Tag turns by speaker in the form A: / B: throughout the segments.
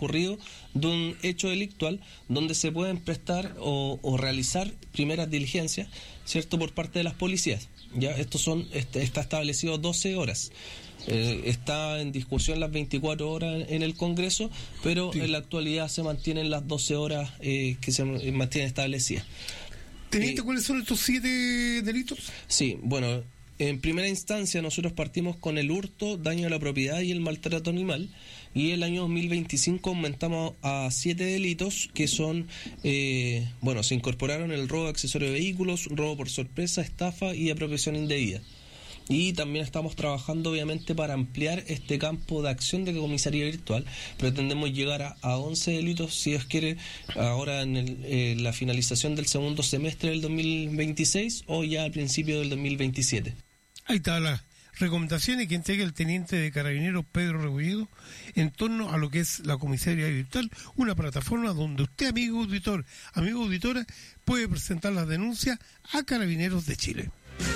A: transcurrido de un hecho delictual donde se pueden prestar o realizar primeras diligencias, ¿cierto?, por parte de las policías. Ya está establecido 12 horas. Está en discusión las 24 horas en el Congreso, pero sí, en la actualidad se mantienen las 12 horas que se mantienen establecidas.
B: ¿Teniente, cuáles son estos 7 delitos?
A: Sí, bueno, en primera instancia nosotros partimos con el hurto, daño a la propiedad y el maltrato animal, y el año 2025 aumentamos a 7 delitos que son, se incorporaron el robo de accesorio de vehículos, robo por sorpresa, estafa y apropiación indebida. Y también estamos trabajando obviamente para ampliar este campo de acción de comisaría virtual. Pretendemos llegar a 11 delitos, si Dios quiere, ahora en la finalización del segundo semestre del 2026 o ya al principio del 2027.
B: Ahí está la recomendaciones que entrega el teniente de Carabineros Pedro Rebolledo en torno a lo que es la comisaría virtual, una plataforma donde usted, amigo auditor, amigo auditora, puede presentar las denuncias a Carabineros de Chile.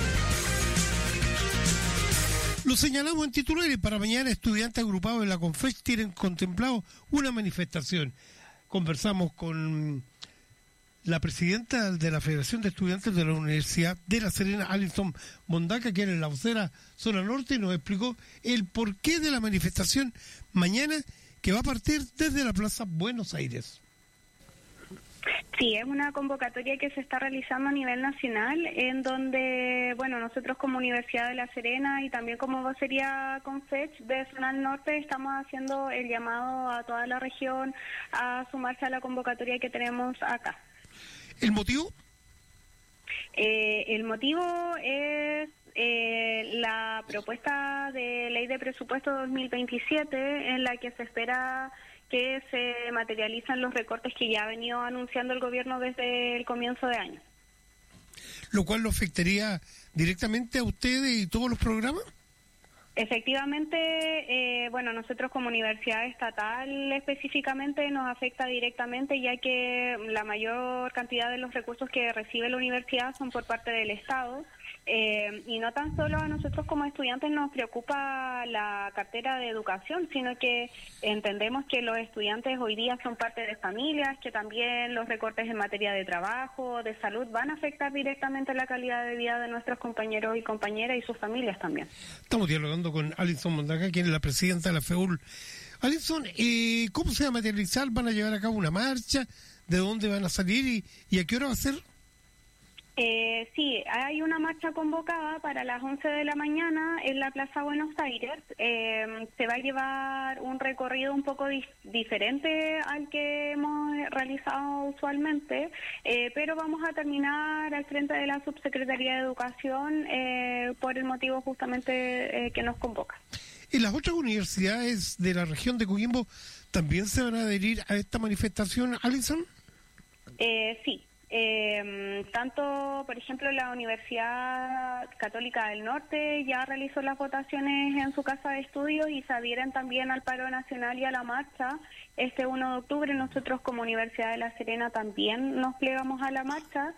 B: Lo señalamos en titulares. Para mañana, estudiantes agrupados en la CONFECH tienen contemplado una manifestación. Conversamos con la presidenta de la Federación de Estudiantes de la Universidad de La Serena, Alison Mondaca, quien es la vocera Zona Norte, y nos explicó el porqué de la manifestación mañana, que va a partir desde la Plaza Buenos Aires.
C: Sí, es una convocatoria que se está realizando a nivel nacional, en donde, nosotros como Universidad de La Serena y también como vocería CONFECH de Zona Norte estamos haciendo el llamado a toda la región a sumarse a la convocatoria que tenemos acá.
B: ¿El motivo?
C: El motivo es la propuesta de ley de presupuesto 2027, en la que se espera que se materializan los recortes que ya ha venido anunciando el gobierno desde el comienzo de año.
B: ¿Lo cual lo afectaría directamente a ustedes y todos los programas?
C: Efectivamente, nosotros como universidad estatal específicamente nos afecta directamente, ya que la mayor cantidad de los recursos que recibe la universidad son por parte del Estado. Y no tan solo a nosotros como estudiantes nos preocupa la cartera de educación, sino que entendemos que los estudiantes hoy día son parte de familias, que también los recortes en materia de trabajo, de salud, van a afectar directamente la calidad de vida de nuestros compañeros y compañeras y sus familias también.
B: Estamos dialogando con Alison Mondaca, quien es la presidenta de la FEUL. Alison, ¿cómo se va a materializar? ¿Van a llevar a cabo una marcha? ¿De dónde van a salir y a qué hora va a ser?
C: Sí, hay una marcha convocada para las 11 de la mañana en la Plaza Buenos Aires. Se va a llevar un recorrido un poco diferente al que hemos realizado usualmente, pero vamos a terminar al frente de la Subsecretaría de Educación por el motivo justamente que nos convoca.
B: ¿Y las otras universidades de la región de Coquimbo también se van a adherir a esta manifestación, Alison?
C: Sí. Tanto, por ejemplo, la Universidad Católica del Norte ya realizó las votaciones en su casa de estudios y se adhieren también al paro nacional y a la marcha. Este 1 de octubre nosotros como Universidad de La Serena también nos plegamos a la marcha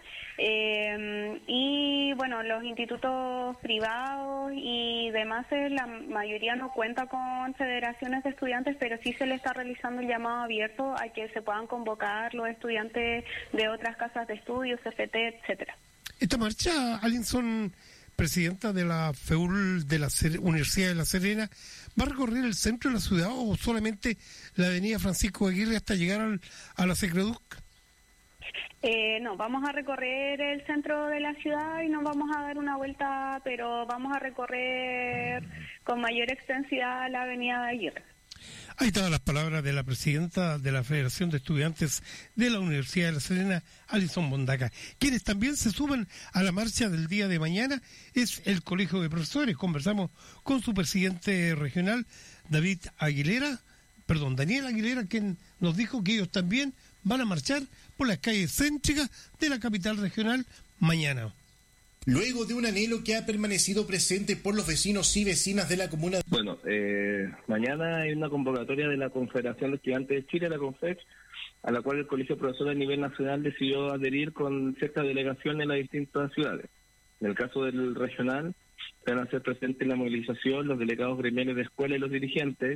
C: y los institutos privados y demás, la mayoría no cuenta con federaciones de estudiantes, pero sí se le está realizando el llamado abierto a que se puedan convocar los estudiantes de otras casas de estudios, CFT, etcétera.
B: Esta marcha, Alison, presidenta de la FEUL de la Universidad de La Serena, ¿va a recorrer el centro de la ciudad o solamente la avenida Francisco Aguirre hasta llegar a la Secreduc?
C: No, vamos a recorrer el centro de la ciudad y nos vamos a dar una vuelta, pero vamos a recorrer con mayor extensidad la avenida Aguirre.
B: Ahí están las palabras de la presidenta de la Federación de Estudiantes de la Universidad de La Serena, Alison Mondaca. Quienes también se suman a la marcha del día de mañana es el Colegio de Profesores. Conversamos con su presidente regional, Daniel Aguilera, quien nos dijo que ellos también van a marchar por las calles céntricas de la capital regional mañana.
D: Luego de un anhelo que ha permanecido presente por los vecinos y vecinas de la comuna.
E: Bueno, mañana hay una convocatoria de la Confederación de Estudiantes de Chile, la CONFECH, a la cual el Colegio de Profesores a nivel nacional decidió adherir con cierta delegación en las distintas ciudades. En el caso del regional, van a ser presentes en la movilización los delegados gremiales de escuela y los dirigentes,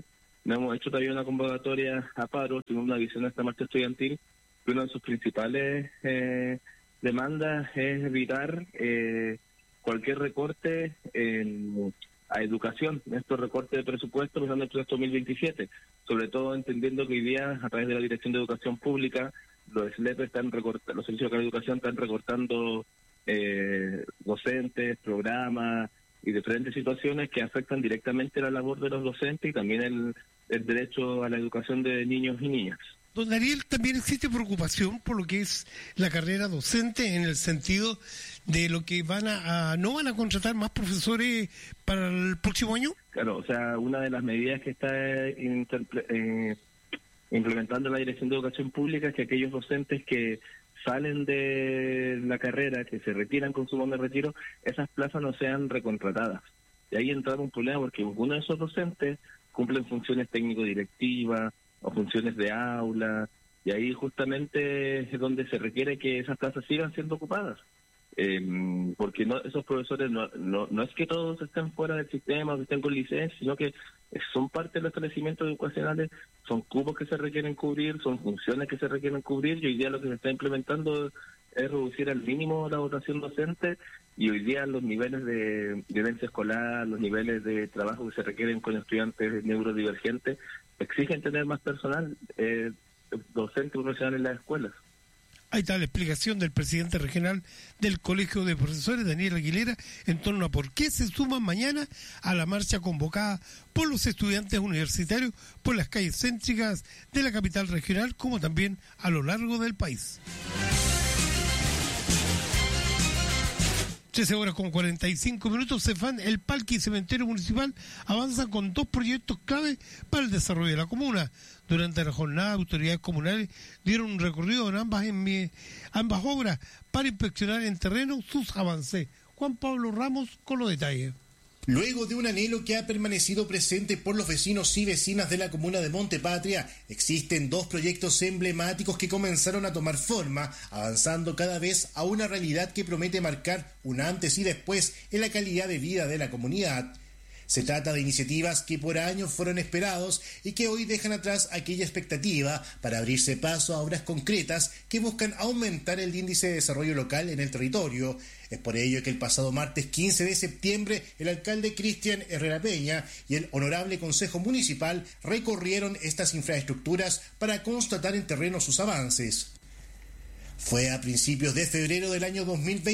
E: No hemos hecho todavía una convocatoria a paro, tenemos una visión de esta marcha estudiantil, que una de sus principales demandas es evitar cualquier recorte a educación, estos recortes de presupuesto pensando en el presupuesto 2027, sobre todo entendiendo que hoy día a través de la Dirección de Educación Pública los SLEP están recortando, los servicios de educación están recortando docentes, programas y diferentes situaciones que afectan directamente la labor de los docentes y también el derecho a la educación de niños y niñas.
B: Don Daniel, también existe preocupación por lo que es la carrera docente en el sentido de lo que no van a contratar más profesores para el próximo año.
E: Claro, o sea, una de las medidas que está implementando la Dirección de Educación Pública es que aquellos docentes que salen de la carrera, que se retiran con su bono de retiro, esas plazas no sean recontratadas. Y ahí entra un problema porque algunos de esos docentes cumplen funciones técnico-directivas o funciones de aula, y ahí justamente es donde se requiere que esas plazas sigan siendo ocupadas. Porque esos profesores no es que todos estén fuera del sistema o que estén con licencia, sino que son parte de los establecimientos educacionales, son cupos que se requieren cubrir, son funciones que se requieren cubrir, y hoy día lo que se está implementando es reducir al mínimo la dotación docente, y hoy día los niveles de violencia escolar, los niveles de trabajo que se requieren con estudiantes neurodivergentes, exigen tener más personal docente profesional en las escuelas.
B: Ahí está la explicación del presidente regional del Colegio de Profesores, Daniel Aguilera, en torno a por qué se suman mañana a la marcha convocada por los estudiantes universitarios por las calles céntricas de la capital regional, como también a lo largo del país. 13:45. Cefam, el Palqui y Cementerio Municipal avanzan con 2 proyectos clave para el desarrollo de la comuna. Durante la jornada, autoridades comunales dieron un recorrido en ambas obras para inspeccionar en terreno sus avances. Juan Pablo Ramos con los detalles.
D: Luego de un anhelo que ha permanecido presente por los vecinos y vecinas de la comuna de Montepatria, existen 2 proyectos emblemáticos que comenzaron a tomar forma, avanzando cada vez a una realidad que promete marcar un antes y después en la calidad de vida de la comunidad. Se trata de iniciativas que por años fueron esperados y que hoy dejan atrás aquella expectativa para abrirse paso a obras concretas que buscan aumentar el índice de desarrollo local en el territorio. Es por ello que el pasado martes 15 de septiembre el alcalde Cristian Herrera Peña y el honorable Consejo Municipal recorrieron estas infraestructuras para constatar en terreno sus avances. Fue a principios de febrero del año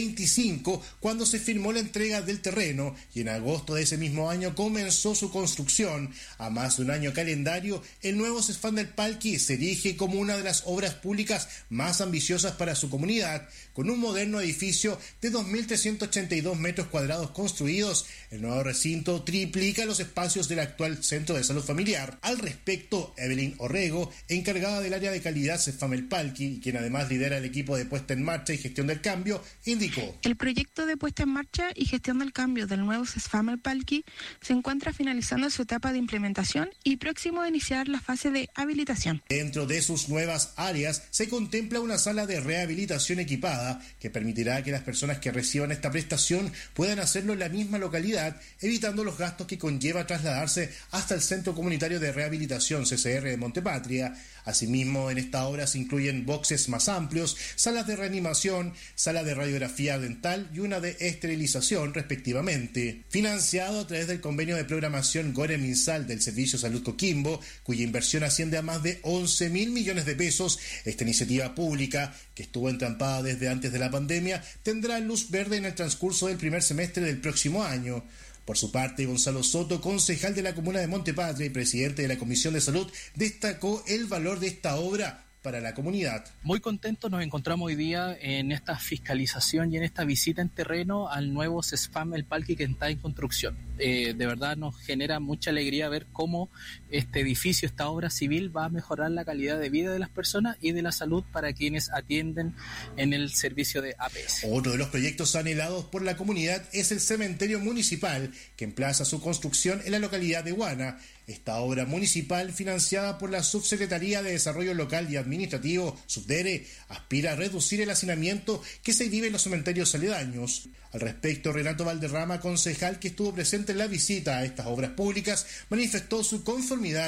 D: 2025 cuando se firmó la entrega del terreno y en agosto de ese mismo año comenzó su construcción. A más de un año calendario, el nuevo Cefam del Palqui se erige como una de las obras públicas más ambiciosas para su comunidad. Con un moderno edificio de 2.382 metros cuadrados construidos, el nuevo recinto triplica los espacios del actual Centro de Salud Familiar. Al respecto, Evelyn Orrego, encargada del área de calidad Cefam el Palqui, quien además lidera el equipo de puesta en marcha y gestión del cambio, indicó:
F: el proyecto de puesta en marcha y gestión del cambio del nuevo Cefam el Palqui se encuentra finalizando su etapa de implementación y próximo a iniciar la fase de habilitación.
D: Dentro de sus nuevas áreas se contempla una sala de rehabilitación equipada que permitirá que las personas que reciban esta prestación puedan hacerlo en la misma localidad, evitando los gastos que conlleva trasladarse hasta el Centro Comunitario de Rehabilitación CCR de Montepatria. Asimismo, en esta obra se incluyen boxes más amplios, salas de reanimación, sala de radiografía dental y una de esterilización, respectivamente. Financiado a través del convenio de programación Gore-Minsal del Servicio Salud Coquimbo, cuya inversión asciende a más de 11.000 millones de pesos, esta iniciativa pública, que estuvo entrampada desde antes de la pandemia, tendrá luz verde en el transcurso del primer semestre del próximo año. Por su parte, Gonzalo Soto, concejal de la comuna de Montepatria y presidente de la Comisión de Salud, destacó el valor de esta obra para la comunidad.
G: Muy contentos nos encontramos hoy día en esta fiscalización y en esta visita en terreno al nuevo Cefam el Palqui que está en construcción. De verdad nos genera mucha alegría ver cómo este edificio, esta obra civil va a mejorar la calidad de vida de las personas y de la salud para quienes atienden en el servicio de APS.
D: Otro de los proyectos anhelados por la comunidad es el cementerio municipal, que emplaza su construcción en la localidad de Huana. Esta obra municipal, financiada por la Subsecretaría de Desarrollo Local y Administrativo, SUBDERE, aspira a reducir el hacinamiento que se vive en los cementerios aledaños. Al respecto, Renato Valderrama, concejal que estuvo presente en la visita a estas obras públicas, manifestó su conformidad,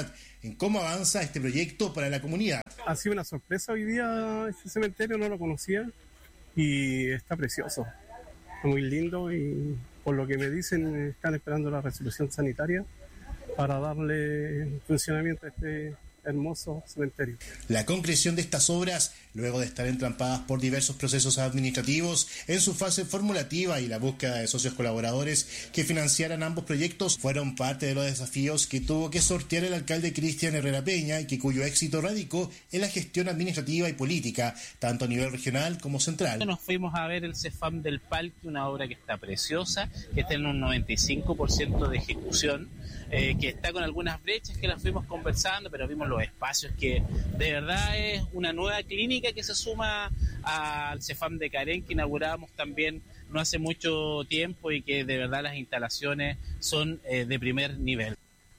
D: en cómo avanza este proyecto para la comunidad.
H: Ha sido una sorpresa hoy día este cementerio, no lo conocía y está precioso, muy lindo, y por lo que me dicen están esperando la resolución sanitaria para darle funcionamiento a este hermoso cementerio.
D: La concreción de estas obras, luego de estar entrampadas por diversos procesos administrativos en su fase formulativa y la búsqueda de socios colaboradores que financiaran ambos proyectos, fueron parte de los desafíos que tuvo que sortear el alcalde Cristian Herrera Peña, y que cuyo éxito radicó en la gestión administrativa y política, tanto a nivel regional como central.
I: Nos fuimos a ver el CEFAM del Palqui, una obra que está preciosa, que está en un 95% de ejecución, que está con algunas brechas que las fuimos conversando, pero vimos los espacios, que de verdad es una nueva clínica que se suma al CEFAM de Carén, que inauguramos también no hace mucho tiempo, y que de verdad las instalaciones son de primer nivel.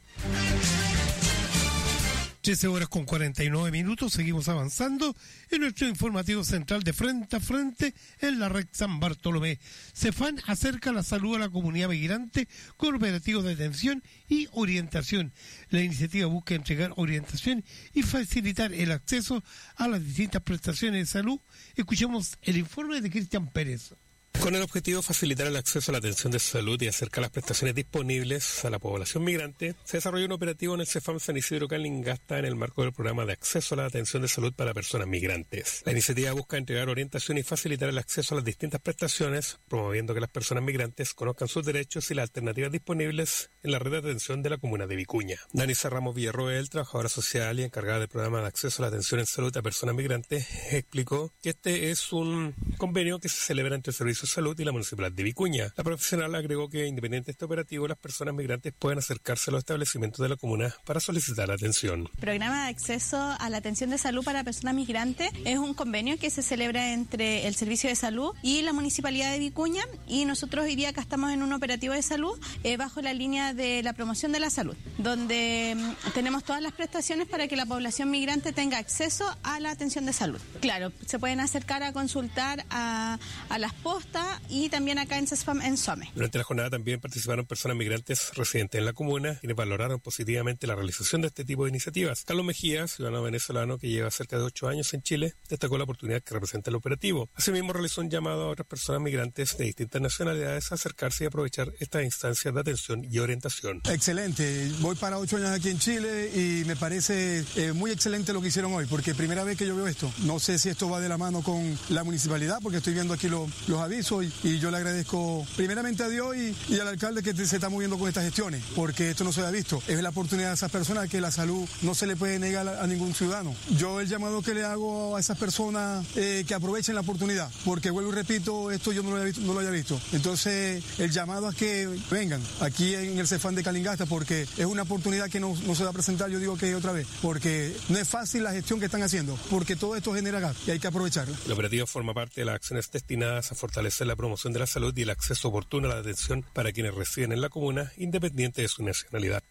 B: 13:49, seguimos avanzando en nuestro informativo central de Frente a Frente en la red San Bartolomé. CEFAM acerca la salud a la comunidad migrante con operativos de atención y orientación. La iniciativa busca entregar orientación y facilitar el acceso a las distintas prestaciones de salud. Escuchemos el informe de Cristian Pérez.
J: Con el objetivo de facilitar el acceso a la atención de salud y acercar las prestaciones disponibles a la población migrante, se desarrolló un operativo en el CEFAM San Isidro Calingasta en el marco del programa de acceso a la atención de salud para personas migrantes. La iniciativa busca entregar orientación y facilitar el acceso a las distintas prestaciones, promoviendo que las personas migrantes conozcan sus derechos y las alternativas disponibles en la red de atención de la comuna de Vicuña. Danisa Ramos Villarroel, trabajadora social y encargada del programa de acceso a la atención en salud a personas migrantes, explicó que este es un convenio que se celebra entre el Servicio de Salud y la Municipalidad de Vicuña. La profesional agregó que, independiente de este operativo, las personas migrantes pueden acercarse a los establecimientos de la comuna para solicitar atención.
K: El programa de acceso a la atención de salud para personas migrantes es un convenio que se celebra entre el Servicio de Salud y la Municipalidad de Vicuña, y nosotros hoy día acá estamos en un operativo de salud bajo la línea de la promoción de la salud, donde tenemos todas las prestaciones para que la población migrante tenga acceso a la atención de salud. Claro, se pueden acercar a consultar a las postas y también acá en CESFAM en Some.
J: Durante la jornada también participaron personas migrantes residentes en la comuna, quienes valoraron positivamente la realización de este tipo de iniciativas. Carlos Mejía, ciudadano venezolano que lleva cerca de 8 años en Chile, destacó la oportunidad que representa el operativo. Asimismo, realizó un llamado a otras personas migrantes de distintas nacionalidades a acercarse y aprovechar estas instancias de atención y orientación.
L: Excelente, voy para 8 años aquí en Chile y me parece muy excelente lo que hicieron hoy, porque primera vez que yo veo esto. No sé si esto va de la mano con la municipalidad, porque estoy viendo aquí los avisos y yo le agradezco primeramente a Dios y al alcalde que se está moviendo con estas gestiones, porque esto no se había visto. Es la oportunidad de esas personas que la salud no se le puede negar a ningún ciudadano. Yo el llamado que le hago a esas personas que aprovechen la oportunidad, porque vuelvo y repito, esto yo no lo había visto. Entonces el llamado es que vengan aquí en el CEFAM de Calingasta, porque es una oportunidad que no se va a presentar, yo digo que otra vez, porque no es fácil la gestión que están haciendo, porque todo esto genera gas y hay que aprovecharlo.
J: El operativo forma parte de las acciones destinadas a fortalecer la promoción de la salud y el acceso oportuno a la atención para quienes residen en la comuna, independiente de su nacionalidad.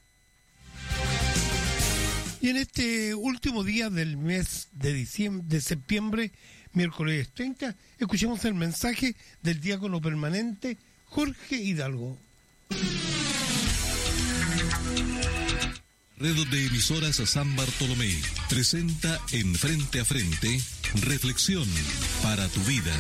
B: Y en este último día del mes de septiembre, miércoles 30, escuchemos el mensaje del diácono permanente Jorge Hidalgo.
M: Red de emisoras San Bartolomé presenta en Frente a Frente Reflexión para tu vida.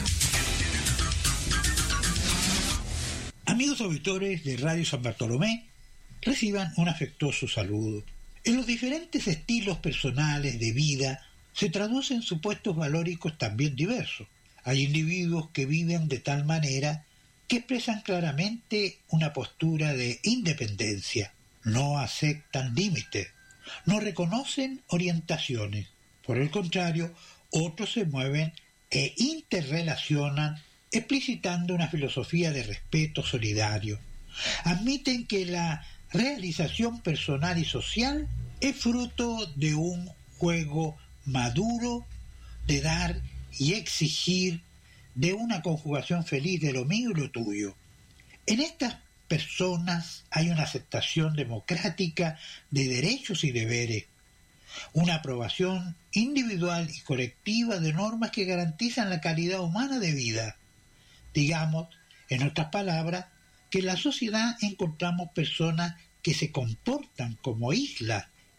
N: Amigos auditores de Radio San Bartolomé, reciban un afectuoso saludo. En los diferentes estilos personales de vida se traducen supuestos valóricos también diversos. Hay individuos que viven de tal manera que expresan claramente una postura de independencia, no aceptan límites, no reconocen orientaciones. Por el contrario, otros se mueven e interrelacionan explicitando una filosofía de respeto solidario. Admiten que la realización personal y social es fruto de un juego maduro de dar y exigir, de una conjugación feliz de lo mío y lo tuyo. En estas personas hay una aceptación democrática de derechos y deberes, una aprobación individual y colectiva de normas que garantizan la calidad humana de vida. Digamos, en otras palabras, que en la sociedad encontramos personas que se comportan como islas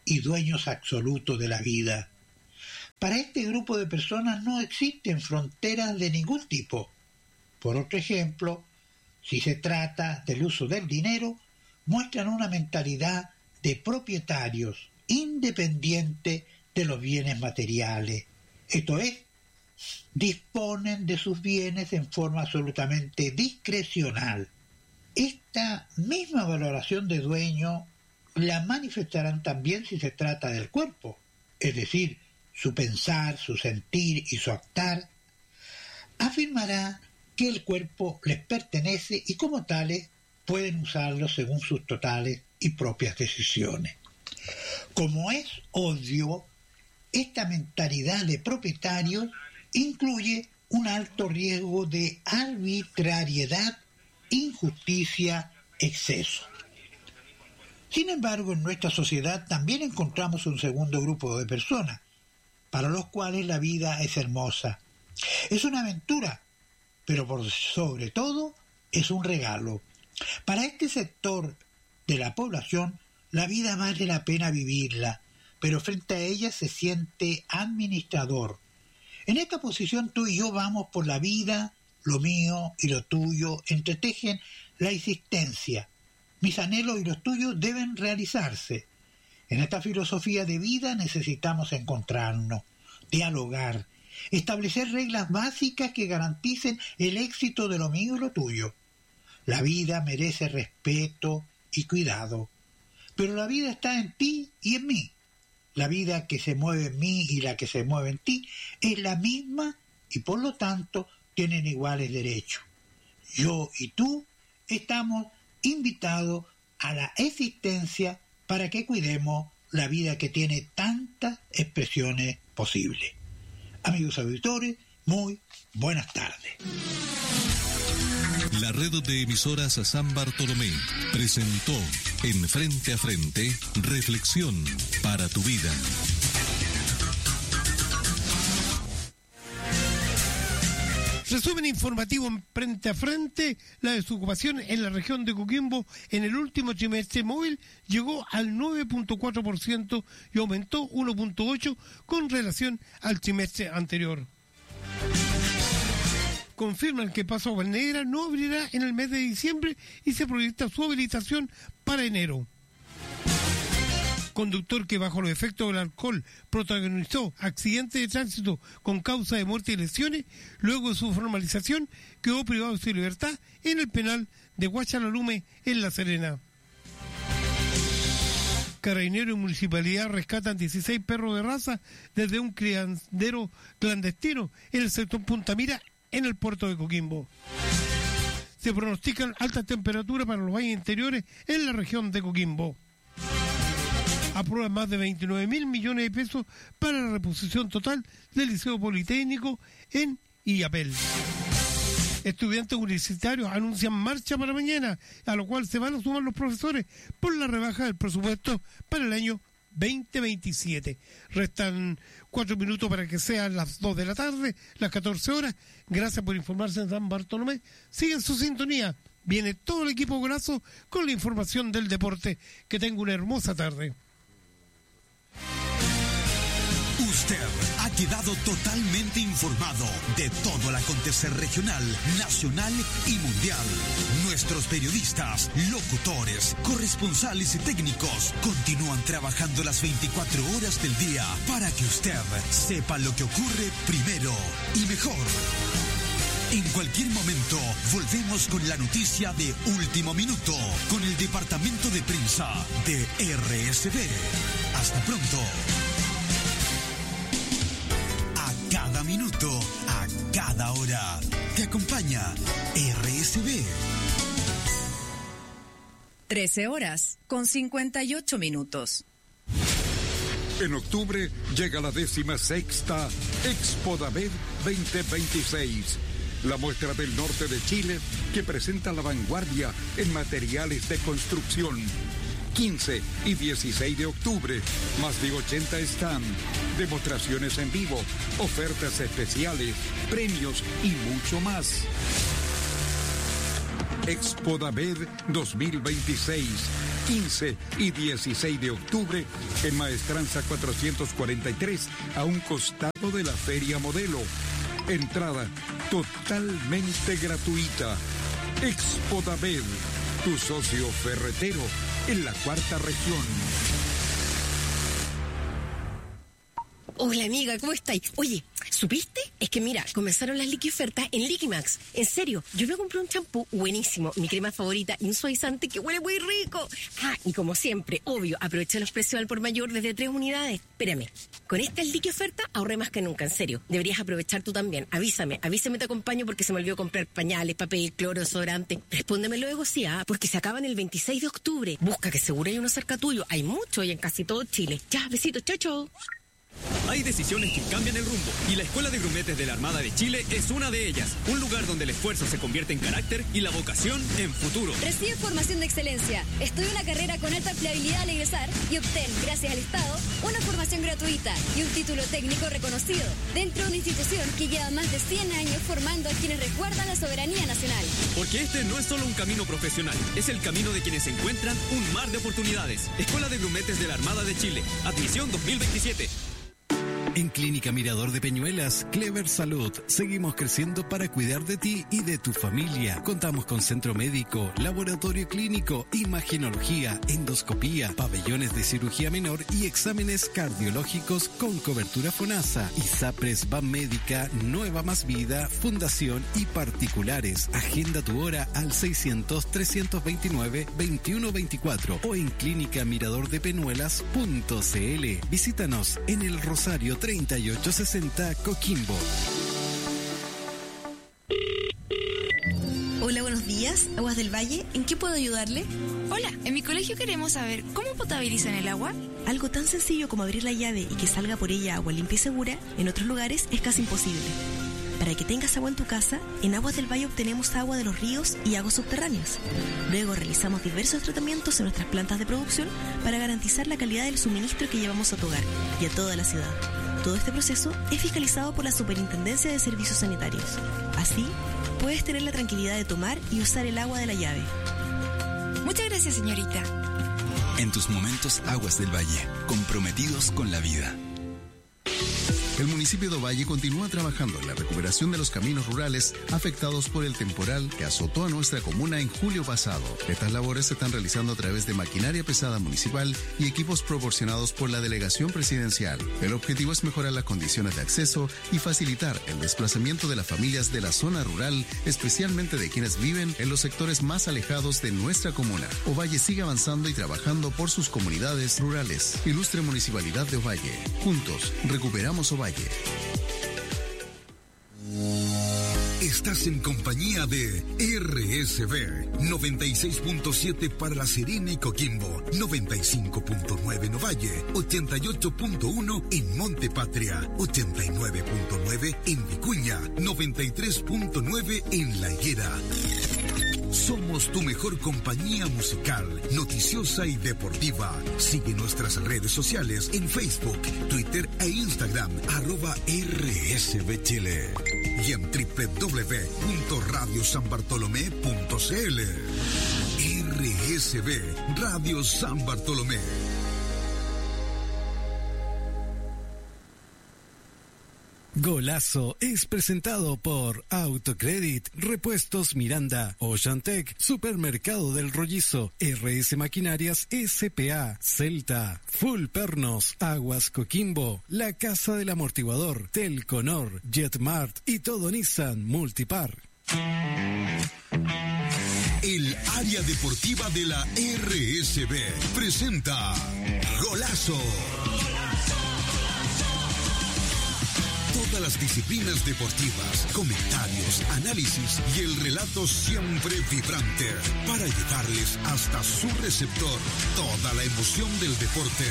N: y dueños absolutos de la vida. Para este grupo de personas no existen fronteras de ningún tipo. Por otro ejemplo, si se trata del uso del dinero, muestran una mentalidad de propietarios independiente de los bienes materiales. Esto es, disponen de sus bienes en forma absolutamente discrecional. Esta misma valoración de dueño la manifestarán también si se trata del cuerpo, es decir, su pensar, su sentir y su actuar. Afirmará que el cuerpo les pertenece y como tales pueden usarlo según sus totales y propias decisiones. Como es obvio, esta mentalidad de propietarios incluye un alto riesgo de arbitrariedad, injusticia, exceso. Sin embargo, en nuestra sociedad también encontramos un segundo grupo de personas, para los cuales la vida es hermosa. Es una aventura, pero por sobre todo es un regalo. Para este sector de la población, la vida vale la pena vivirla, pero frente a ella se siente administrador. En esta posición tú y yo vamos por la vida, lo mío y lo tuyo entretejen la existencia. Mis anhelos y los tuyos deben realizarse. En esta filosofía de vida necesitamos encontrarnos, dialogar, establecer reglas básicas que garanticen el éxito de lo mío y lo tuyo. La vida merece respeto y cuidado, pero la vida está en ti y en mí. La vida que se mueve en mí y la que se mueve en ti es la misma y por lo tanto tienen iguales derechos. Yo y tú estamos invitados a la existencia para que cuidemos la vida que tiene tantas expresiones posibles. Amigos auditores, muy buenas tardes.
M: La red de emisoras San Bartolomé presentó en Frente a Frente, Reflexión para tu vida.
B: Resumen informativo en Frente a Frente. La desocupación en la región de Coquimbo en el último trimestre móvil llegó al 9.4% y aumentó 1.8% con relación al trimestre anterior. Confirman que Paso Aguas Negras no abrirá en el mes de diciembre y se proyecta su habilitación para enero. Conductor que bajo los efectos del alcohol protagonizó accidente de tránsito con causa de muerte y lesiones, luego de su formalización quedó privado de su libertad en el penal de Huachalalume en La Serena. Carabineros y Municipalidad rescatan 16 perros de raza desde un criadero clandestino en el sector Punta Mira, en el puerto de Coquimbo. Se pronostican altas temperaturas para los valles interiores en la región de Coquimbo. Aprueban más de 29.000 millones de pesos para la reposición total del Liceo Politécnico en Illapel. Estudiantes universitarios anuncian marcha para mañana, a lo cual se van a sumar los profesores por la rebaja del presupuesto para el año 2027. Restan 4 minutos para que sean las 2 de la tarde, las 14 horas. Gracias por informarse en San Bartolomé. Sigan su sintonía. Viene todo el equipo Golazo con la información del deporte. Que tenga una hermosa tarde.
O: Usted ha quedado totalmente informado de todo el acontecer regional, nacional y mundial. Nuestros periodistas, locutores, corresponsales y técnicos continúan trabajando las 24 horas del día para que usted sepa lo que ocurre primero y mejor. En cualquier momento volvemos con la noticia de último minuto con el departamento de prensa de RSB. Hasta pronto. Cada minuto, a cada hora, te acompaña RSB.
P: 13 horas con 58 minutos.
Q: En octubre llega la 16ª Expo David 2026, la muestra del norte de Chile que presenta la vanguardia en materiales de construcción. 15 y 16 de octubre, más de 80 stands, demostraciones en vivo, ofertas especiales, premios y mucho más. Expo David 2026, 15 y 16 de octubre en Maestranza 443, a un costado de la Feria Modelo. Entrada totalmente gratuita. Expo David, tu socio ferretero en la cuarta región.
R: Hola amiga, ¿cómo estáis? Oye, ¿supiste? Es que mira, comenzaron las liquiofertas en Liquimax. En serio, yo me compré un champú buenísimo, mi crema favorita y un suavizante que huele muy rico. Ah, y como siempre, obvio, aproveché los precios al por mayor desde 3 unidades. Espérame, con esta liquioferta ahorré más que nunca, en serio. Deberías aprovechar tú también. Avísame te acompaño porque se me olvidó comprar pañales, papel, cloro, desodorante. Respóndeme luego, sí, porque se acaban el 26 de octubre. Busca que seguro hay uno cerca tuyo. Hay mucho y en casi todo Chile. Ya, besitos, chau, chau.
S: Hay decisiones que cambian el rumbo y la Escuela de Grumetes de la Armada de Chile es una de ellas. Un lugar donde el esfuerzo se convierte en carácter y la vocación en futuro.
T: Recibe formación de excelencia. Estudia una carrera con alta empleabilidad al egresar y obtén, gracias al Estado, una formación gratuita y un título técnico reconocido dentro de una institución que lleva más de 100 años formando a quienes resguardan la soberanía nacional.
S: Porque este no es solo un camino profesional, es el camino de quienes encuentran un mar de oportunidades. Escuela de Grumetes de la Armada de Chile. Admisión 2027.
U: En Clínica Mirador de Peñuelas, Clever Salud, seguimos creciendo para cuidar de ti y de tu familia. Contamos con centro médico, laboratorio clínico, imagenología, endoscopía, pabellones de cirugía menor y exámenes cardiológicos con cobertura FONASA, ISAPRES, Banmédica, Nueva Más Vida, Fundación y particulares. Agenda tu hora al 600-329-2124 o en clínicamiradordepeñuelas.cl. Visítanos en el Rosario 3860 Coquimbo.
V: Hola, buenos días. Aguas del Valle, ¿en qué puedo ayudarle?
F: Hola, en mi colegio queremos saber cómo potabilizan el agua.
V: Algo tan sencillo como abrir la llave y que salga por ella agua limpia y segura, en otros lugares es casi imposible. Para que tengas agua en tu casa, en Aguas del Valle obtenemos agua de los ríos y aguas subterráneas. Luego realizamos diversos tratamientos en nuestras plantas de producción para garantizar la calidad del suministro que llevamos a tu hogar y a toda la ciudad. Todo este proceso es fiscalizado por la Superintendencia de Servicios Sanitarios. Así, puedes tener la tranquilidad de tomar y usar el agua de la llave.
F: Muchas gracias, señorita.
W: En tus momentos, Aguas del Valle, comprometidos con la vida. El municipio de Ovalle continúa trabajando en la recuperación de los caminos rurales afectados por el temporal que azotó a nuestra comuna en julio pasado. Estas labores se están realizando a través de maquinaria pesada municipal y equipos proporcionados por la delegación presidencial. El objetivo es mejorar las condiciones de acceso y facilitar el desplazamiento de las familias de la zona rural, especialmente de quienes viven en los sectores más alejados de nuestra comuna. Ovalle sigue avanzando y trabajando por sus comunidades rurales. Ilustre Municipalidad de Ovalle. Juntos, recuperamos Ovalle.
O: Estás en compañía de RSB 96.7 para La Serena y Coquimbo, 95.9 en Ovalle, 88.1 en Monte Patria, 89.9 en Vicuña, 93.9 en La Higuera. Somos tu mejor compañía musical, noticiosa y deportiva. Sigue nuestras redes sociales en Facebook, Twitter e Instagram, @RSBChile. Y en www.radiosanbartolomé.cl. RSB, Radio San Bartolomé.
U: Golazo es presentado por Autocredit, Repuestos Miranda, Oceantec, Supermercado del Rollizo, RS Maquinarias SPA, Celta, Full Pernos, Aguas Coquimbo, La Casa del Amortiguador, Telconor, Jetmart y todo Nissan Multipar.
O: El área deportiva de la RSB presenta Golazo. Todas las disciplinas deportivas, comentarios, análisis y el relato siempre vibrante para llevarles hasta su receptor toda la emoción del deporte.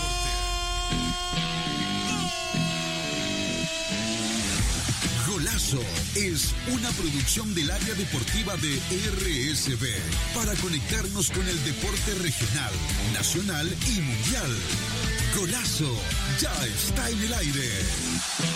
O: Golazo es una producción del área deportiva de RSB para conectarnos con el deporte regional, nacional y mundial. Golazo ya está en el aire.